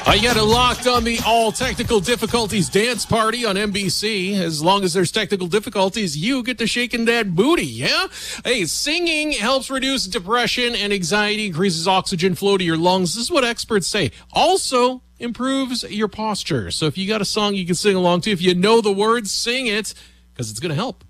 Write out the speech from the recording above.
You got it locked on the All Technical Difficulties Dance Party on NBC. As long as there's technical difficulties, you get to shaking that booty, yeah? Hey, singing helps reduce depression and anxiety, increases oxygen flow to your lungs. This is what experts say. Also improves your posture. So if you got a song you can sing along to, if you know the words, sing it, because it's going to help.